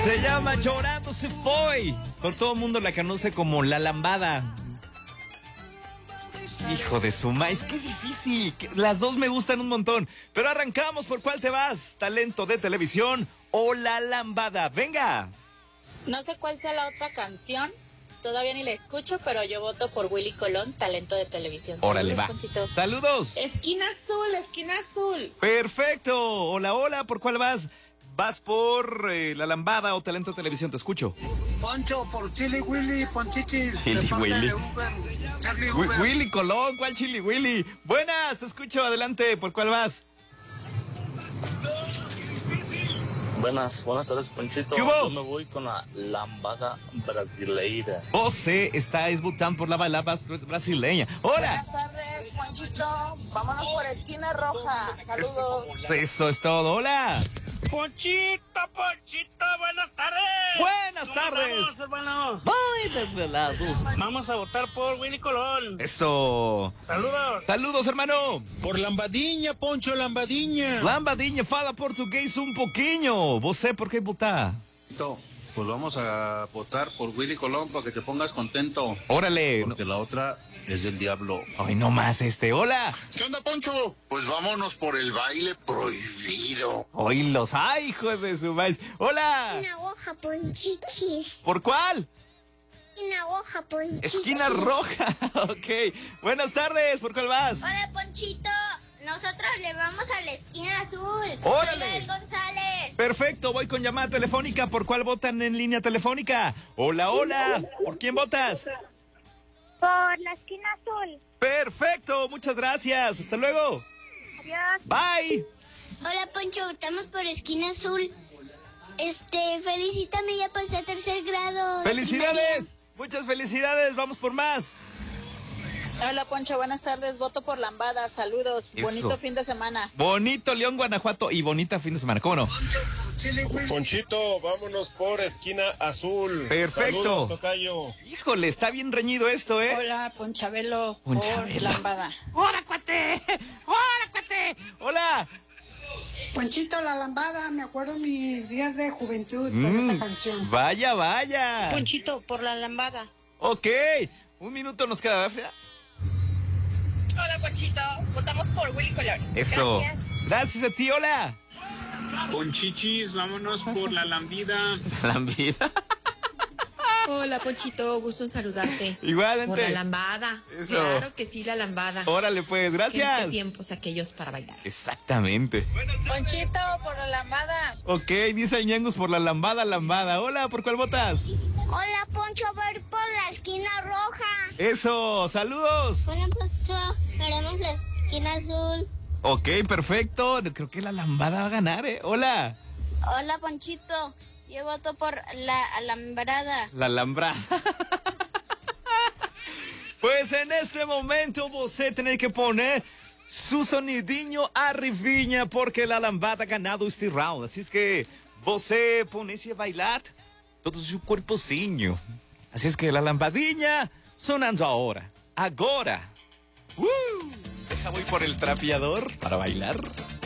Se llama Llorando se fue. Por todo el mundo la conoce como La Lambada. Hijo de su maíz, qué difícil. Las dos me gustan un montón. Pero arrancamos, ¿por cuál te vas? ¿Talento de televisión o La Lambada? ¡Venga! No sé cuál sea la otra canción. Todavía ni la escucho, pero yo voto por Willy Colón, talento de televisión. Órale, Saludos, va. Ponchito. ¡Saludos! Esquina azul, esquina azul. Perfecto. Hola, hola, ¿por cuál vas? ¿Vas por La Lambada o Talento de Televisión? Te escucho. Poncho, por Chili Willy, Ponchichis. Chili de parte Willy. de Uber, Charlie Uber. Willy Colón, ¿cuál Chili Willy? Buenas, te escucho, adelante, ¿por cuál vas? Buenas tardes, Ponchito. ¿Qué hubo? Yo me voy con la lambada brasileira. Você está votando por la balada brasileña. ¡Hola! Buenas tardes, Ponchito. Vámonos por esquina roja. Saludos. Eso es todo, hola. Ponchito, buenas tardes. Buenas ¿Cómo tardes. andamos, hermanos? Muy desvelados. Vamos a votar por Willy Colón. Eso. Saludos. Saludos, hermano. Por Lambadiña, Poncho, Lambadiña. Lambadinha fala portugués un poquinho. ¿Você por qué vota? Pues vamos a votar por Willy Colón para que te pongas contento. Órale. Porque la otra es del diablo. Ay, no más hola. ¿Qué onda, Poncho? Pues vámonos por el baile prohibido. Oílos, ay, hijo de su maíz. Hola. Esquina roja, Ponchichis. ¿Por cuál? Esquina roja, Ponchichis. Esquina roja. Ok. Buenas tardes, ¿por cuál vas? Hola, Ponchito. Nosotros le vamos a la esquina azul. ¡Órale! Soy Gael González. Perfecto, voy con llamada telefónica. ¿Por cuál votan en línea telefónica? Hola, hola. ¿Por quién votas? Por la esquina azul. Perfecto, muchas gracias. Hasta luego. Adiós. Bye. Hola, Poncho. Estamos por esquina azul. Felicítame, ya pasé a tercer grado. ¡Felicidades! Muchas felicidades, vamos por más. Hola, Poncho, buenas tardes. Voto por Lambada. Saludos. Eso. Bonito fin de semana. Bonito León, Guanajuato y bonita fin de semana, ¿cómo no? Ponchito, vámonos por esquina azul. Perfecto. Saludos, tocayo. Híjole, está bien reñido esto, ¿eh? Hola, Ponchabelo. Ponchabelo. Por Lambada. ¡Hola, cuate! ¡Hola, cuate! ¡Hola! Ponchito, la lambada. Me acuerdo mis días de juventud con esa canción. Vaya, vaya. Ponchito, por la lambada. Ok, un minuto nos queda, ¿verdad? Hola, Ponchito. Votamos por Willy Colón. Eso. Gracias. Gracias a ti, hola. Ponchichis, vámonos por la lambida. La vida. Hola, Ponchito, gusto en saludarte. Igualmente. Por la lambada. Eso. Claro que sí, la lambada. Órale, pues, gracias. Qué tiempos aquellos para bailar. Exactamente. Ponchito, por la Lambada. Ok, dice el Ñangus por la lambada, lambada. Hola, ¿por cuál votas? Hola, Poncho. A ver por la esquina roja. Eso, saludos. Hola, Poncho. Haremos la esquina azul. Ok, perfecto. Creo que la lambada va a ganar, ¿eh? Hola. Hola, Ponchito. Yo voto por la alambrada. La alhambra. Pues en este momento você tiene que poner su sonidinho arrivinha porque la lambada ha ganado este round. Así es que você pone-se a bailar todo su corpocinho. Así es que la lambadinha sonando ahora. Agora. Deja voy por el trapeador para bailar.